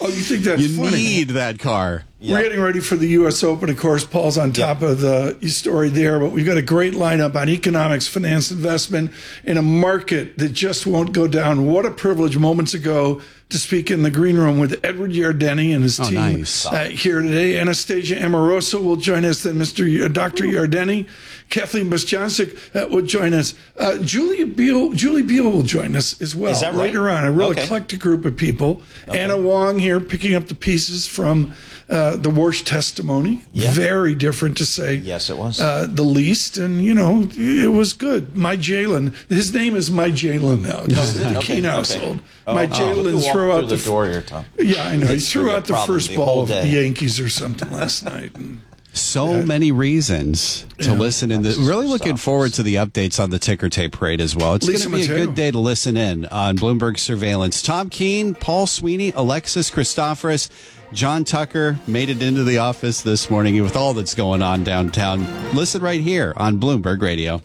Oh, you think that's funny? You need that car. We're getting ready for the U.S. Open. Of course, Paul's on top of the story there, but we've got a great lineup on economics, finance, investment in a market that just won't go down. What a privilege moments ago to speak in the green room with Edward Yardeni and his team here today. Anastasia Amoroso will join us, then Dr. Yardeni. Kathleen Bostjancic will join us. Julie Beal will join us as well later on. A real eclectic group of people. Anna Wong here picking up the pieces from the Warsh testimony. Very different to say it was. The least. And, it was good. My Jalen. His name is My Jalen now. The Keene household. My Jalen threw out the door here, Tom. Yeah, I know. He threw out the first ball of the Yankees or something last night. So many reasons to listen in. Really looking forward to the updates on the ticker tape parade as well. It's going to be a good day to listen in on Bloomberg Surveillance. Tom Keene, Paul Sweeney, Alexis Christoforous, John Tucker made it into the office this morning with all that's going on downtown. Listen right here on Bloomberg Radio.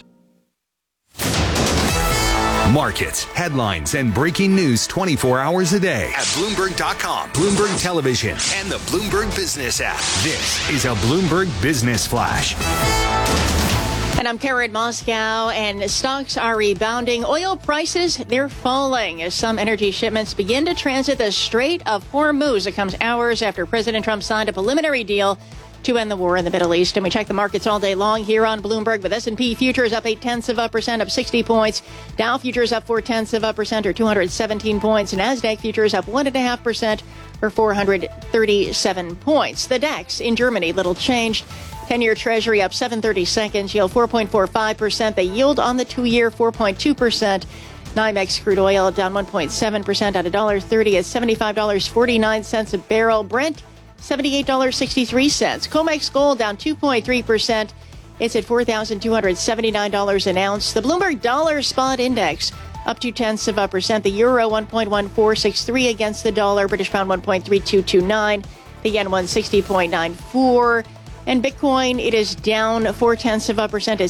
Markets, headlines, and breaking news 24 hours a day at Bloomberg.com, Bloomberg Television, and the Bloomberg Business app. This is a Bloomberg Business Flash. And I'm Karen Moscow, and stocks are rebounding. Oil prices, they're falling as some energy shipments begin to transit the Strait of Hormuz. It comes hours after President Trump signed a preliminary deal to end the war in the Middle East. And we check the markets all day long here on Bloomberg, with S&P futures up 0.8%, up 60 points. Dow futures up 0.4%, or 217 points. NASDAQ futures up 1.5%, or 437 points. The DAX in Germany, little changed. 10-year Treasury up 7/32, yield 4.45%. The yield on the 2-year 4.2%. NYMEX crude oil down 1.7% at $1.30 at $75.49 a barrel. Brent $78.63. COMEX gold down 2.3%. It's at $4,279 an ounce. The Bloomberg Dollar Spot Index up 0.2%. The euro 1.1463 against the dollar. British pound 1.3229. The yen 160.94. And Bitcoin, it is down 0.4% at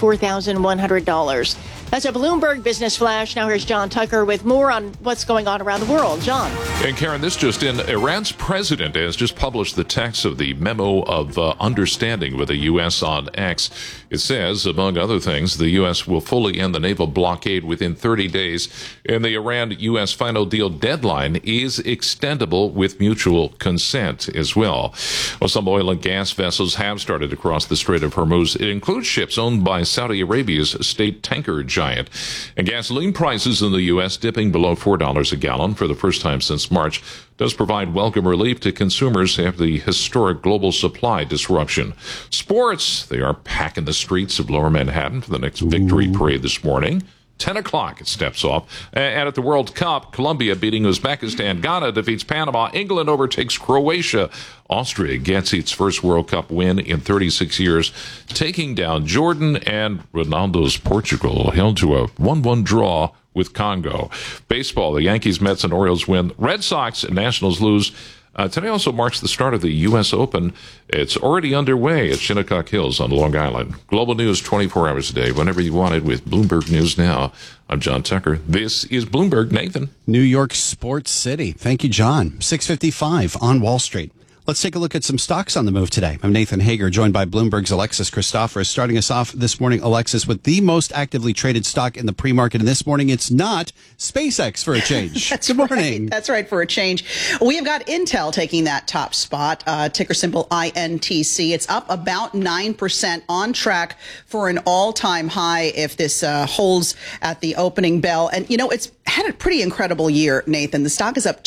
$64,100. That's a Bloomberg Business Flash. Now here's John Tucker with more on what's going on around the world. John. And Karen, this just in. Iran's president has just published the text of the memo of understanding with the U.S. on X. It says, among other things, the U.S. will fully end the naval blockade within 30 days, and the Iran-U.S. final deal deadline is extendable with mutual consent as well. Well, some oil and gas vessels have started to cross the Strait of Hormuz. It includes ships owned by Saudi Arabia's state tanker giant. And gasoline prices in the U.S. dipping below $4 a gallon for the first time since March does provide welcome relief to consumers after the historic global supply disruption. Sports, they are packing the streets of Lower Manhattan for the next victory parade this morning. 10 o'clock it steps off. And at the World Cup, Colombia beating Uzbekistan. Ghana defeats Panama. England overtakes Croatia. Austria gets its first World Cup win in 36 years, taking down Jordan, and Ronaldo's Portugal held to a 1-1 draw with Congo. Baseball, the Yankees, Mets, and Orioles win. Red Sox and Nationals lose. Today also marks the start of the U.S. Open. It's already underway at Shinnecock Hills on Long Island. Global news 24 hours a day, whenever you want it, with Bloomberg News Now. I'm John Tucker. This is Bloomberg. Nathan. New York Sports City. Thank you, John. 6:55 on Wall Street. Let's take a look at some stocks on the move today. I'm Nathan Hager, joined by Bloomberg's Alexis Christoforous. Starting us off this morning, Alexis, with the most actively traded stock in the pre-market. And this morning, it's not SpaceX for a change. Good morning. Right. That's right, for a change. We have got Intel taking that top spot, ticker symbol INTC. It's up about 9%, on track for an all-time high if this holds at the opening bell. And, it's had a pretty incredible year, Nathan. The stock is up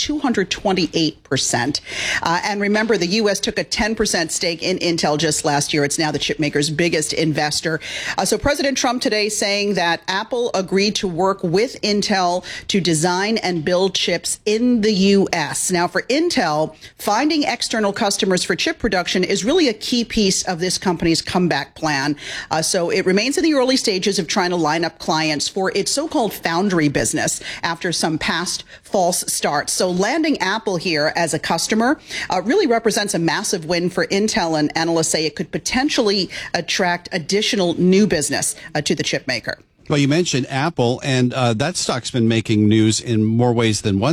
228%. And remember, the U.S. took a 10% stake in Intel just last year. It's now the chipmaker's biggest investor. So President Trump today saying that Apple agreed to work with Intel to design and build chips in the U.S. Now, for Intel, finding external customers for chip production is really a key piece of this company's comeback plan. So it remains in the early stages of trying to line up clients for its so-called foundry business after some past false starts. So landing Apple here as a customer really represents a massive win for Intel, and analysts say it could potentially attract additional new business to the chip maker. Well, you mentioned Apple, and that stock's been making news in more ways than one.